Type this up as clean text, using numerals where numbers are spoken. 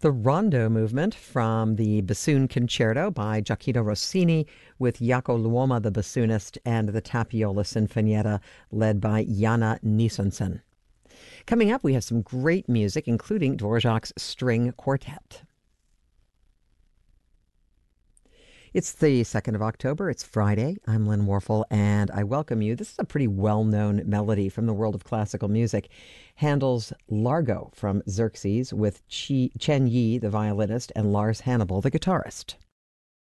The Rondo movement from the Bassoon Concerto by Gioacchino Rossini with Jaakko Luoma, the bassoonist, and the Tapiola Sinfonietta led by Jana Nisonsen. Coming up, we have some great music, including Dvorak's String Quartet. It's the 2nd of October. It's Friday. I'm Lynn Warfel, and I welcome you. This is a pretty well-known melody from the world of classical music. Handel's Largo from Xerxes with Chen Yi, the violinist, and Lars Hannibal, the guitarist.